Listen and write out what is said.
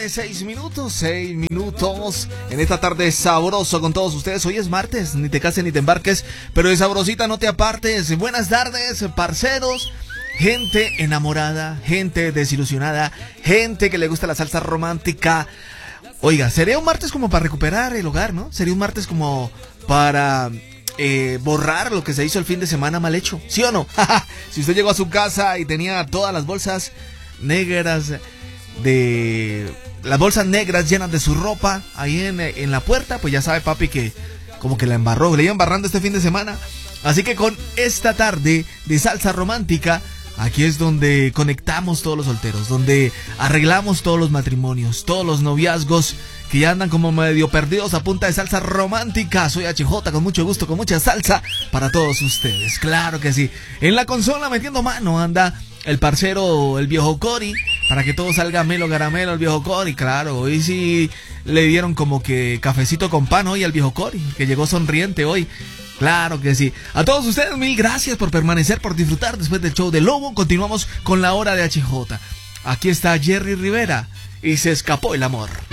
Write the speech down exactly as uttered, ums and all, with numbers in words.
tarde, seis minutos, seis minutos. En esta tarde sabroso con todos ustedes. Hoy es martes, ni te cases ni te embarques, pero de sabrosita no te apartes. Buenas tardes, parceros. Gente enamorada, gente desilusionada, gente que le gusta la salsa romántica. Oiga, sería un martes como para recuperar el hogar, ¿no? Sería un martes como para eh, borrar lo que se hizo el fin de semana mal hecho, ¿sí o no? Si usted llegó a su casa y tenía todas las bolsas negras de... Las bolsas negras llenas de su ropa ahí en, en la puerta, pues ya sabe, papi, que como que la embarró, le iba embarrando este fin de semana. Así que con esta tarde de salsa romántica, aquí es donde conectamos todos los solteros, donde arreglamos todos los matrimonios, todos los noviazgos que ya andan como medio perdidos a punta de salsa romántica. Soy H J, con mucho gusto, con mucha salsa para todos ustedes, claro que sí. En la consola metiendo mano anda el parcero, el viejo Cori, para que todo salga melo caramelo, el viejo Cori, claro. Hoy sí le dieron como que cafecito con pan hoy al viejo Cori, que llegó sonriente hoy. Claro que sí. A todos ustedes, mil gracias por permanecer, por disfrutar después del show de Lobo. Continuamos con la hora de H J. Aquí está Jerry Rivera y Se Escapó el Amor.